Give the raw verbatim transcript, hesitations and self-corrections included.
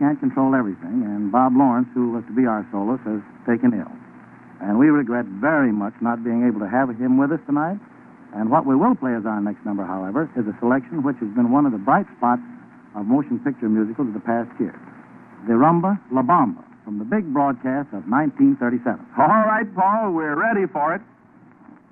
can't control everything, and Bob Lawrence, who was to be our soloist, has taken ill. And we regret very much not being able to have him with us tonight. And what we will play as our next number, however, is a selection which has been one of the bright spots of motion picture musicals of the past year. The Rumba La Bamba, from the big broadcast of nineteen thirty-seven. All right, Paul, we're ready for it.